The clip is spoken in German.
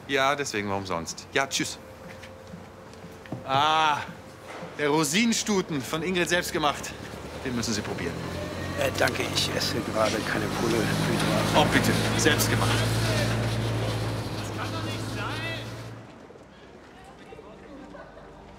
Ja, deswegen, warum sonst? Ja, tschüss. Ah, der Rosinenstuten von Ingrid selbst gemacht. Den müssen Sie probieren. Danke, ich esse gerade keine Kohlenhydrate. Oh, bitte. Selbst gemacht.